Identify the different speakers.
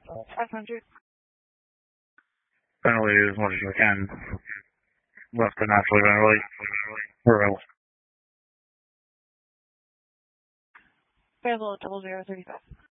Speaker 1: 500.
Speaker 2: Penalty as much as you can. Left to naturally ventilate. Or else.
Speaker 1: Fairlow 0035.